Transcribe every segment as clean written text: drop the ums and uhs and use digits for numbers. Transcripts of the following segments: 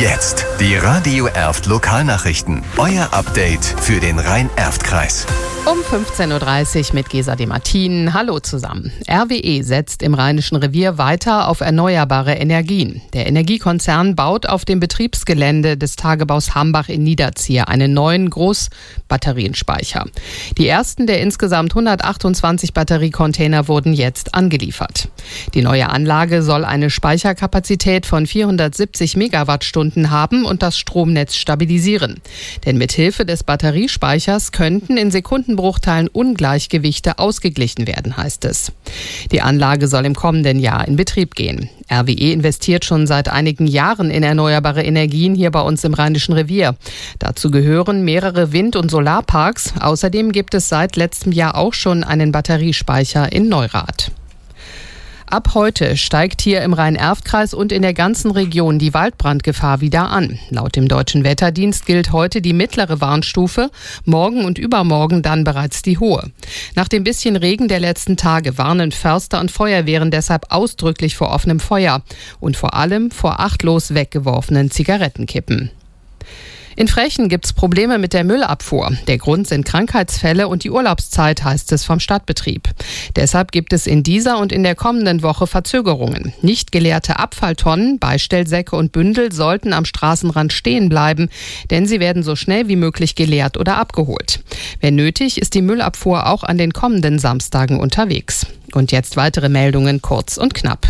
Jetzt die Radio Erft Lokalnachrichten. Euer Update für den Rhein-Erft-Kreis. Um 15.30 Uhr mit Gesa de Martin. Hallo zusammen. RWE setzt im Rheinischen Revier weiter auf erneuerbare Energien. Der Energiekonzern baut auf dem Betriebsgelände des Tagebaus Hambach in Niederzier einen neuen Großbatterienspeicher. Die ersten der insgesamt 128 Batteriecontainer wurden jetzt angeliefert. Die neue Anlage soll eine Speicherkapazität von 470 Megawattstunden haben und das Stromnetz stabilisieren. Denn mit Hilfe des Batteriespeichers könnten in Sekundenbruchteilen Ungleichgewichte ausgeglichen werden, heißt es. Die Anlage soll im kommenden Jahr in Betrieb gehen. RWE investiert schon seit einigen Jahren in erneuerbare Energien hier bei uns im Rheinischen Revier. Dazu gehören mehrere Wind- und Solarparks. Außerdem gibt es seit letztem Jahr auch schon einen Batteriespeicher in Neurath. Ab heute steigt hier im Rhein-Erft-Kreis und in der ganzen Region die Waldbrandgefahr wieder an. Laut dem Deutschen Wetterdienst gilt heute die mittlere Warnstufe, morgen und übermorgen dann bereits die hohe. Nach dem bisschen Regen der letzten Tage warnen Förster und Feuerwehren deshalb ausdrücklich vor offenem Feuer und vor allem vor achtlos weggeworfenen Zigarettenkippen. In Frechen gibt's Probleme mit der Müllabfuhr. Der Grund sind Krankheitsfälle und die Urlaubszeit, heißt es vom Stadtbetrieb. Deshalb gibt es in dieser und in der kommenden Woche Verzögerungen. Nicht geleerte Abfalltonnen, Beistellsäcke und Bündel sollten am Straßenrand stehen bleiben, denn sie werden so schnell wie möglich geleert oder abgeholt. Wenn nötig, ist die Müllabfuhr auch an den kommenden Samstagen unterwegs. Und jetzt weitere Meldungen kurz und knapp.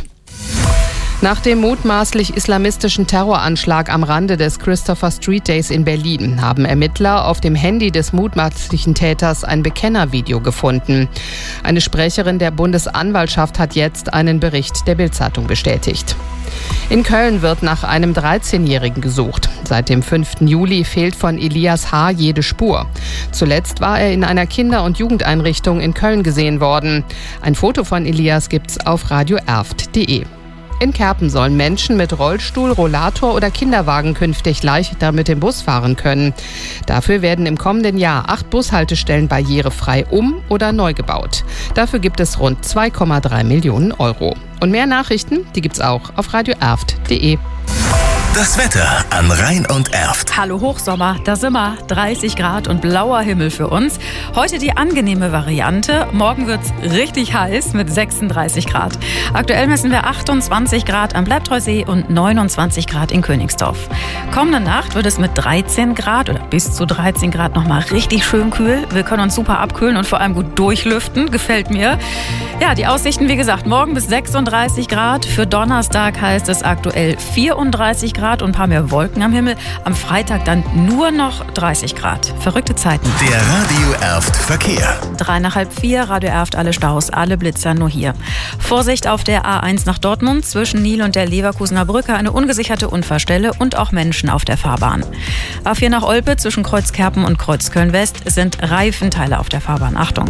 Nach dem mutmaßlich islamistischen Terroranschlag am Rande des Christopher Street Days in Berlin haben Ermittler auf dem Handy des mutmaßlichen Täters ein Bekennervideo gefunden. Eine Sprecherin der Bundesanwaltschaft hat jetzt einen Bericht der Bild-Zeitung bestätigt. In Köln wird nach einem 13-Jährigen gesucht. Seit dem 5. Juli fehlt von Elias H. jede Spur. Zuletzt war er in einer Kinder- und Jugendeinrichtung in Köln gesehen worden. Ein Foto von Elias gibt's auf radioerft.de. In Kerpen sollen Menschen mit Rollstuhl, Rollator oder Kinderwagen künftig leichter mit dem Bus fahren können. Dafür werden im kommenden Jahr 8 Bushaltestellen barrierefrei oder neu gebaut. Dafür gibt es rund 2,3 Millionen Euro. Und mehr Nachrichten, die gibt's auch auf radioerft.de. Das Wetter an Rhein und Erft. Hallo Hochsommer, da sind wir. 30 Grad und blauer Himmel für uns. Heute die angenehme Variante. Morgen wird's richtig heiß mit 36 Grad. Aktuell messen wir 28 Grad am Bleibtreusee und 29 Grad in Königsdorf. Kommende Nacht wird es mit 13 Grad oder bis zu 13 Grad nochmal richtig schön kühl. Wir können uns super abkühlen und vor allem gut durchlüften. Gefällt mir. Ja, die Aussichten, wie gesagt, morgen bis 36 Grad. Für Donnerstag heißt es aktuell 34 Grad und ein paar mehr Wolken am Himmel. Am Freitag dann nur noch 30 Grad. Verrückte Zeiten. Der Radio Erft Verkehr. 3 nach halb 4, Radio Erft, alle Staus, alle Blitzer nur hier. Vorsicht auf der A1 nach Dortmund, zwischen Nil und der Leverkusener Brücke eine ungesicherte Unfallstelle und auch Menschen auf der Fahrbahn. A4 nach Olpe, zwischen Kreuzkerpen und Kreuzköln-West sind Reifenteile auf der Fahrbahn. Achtung.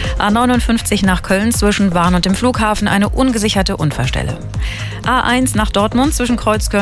A59 nach Köln, zwischen Warn und dem Flughafen eine ungesicherte Unfallstelle. A1 nach Dortmund, zwischen Kreuzköln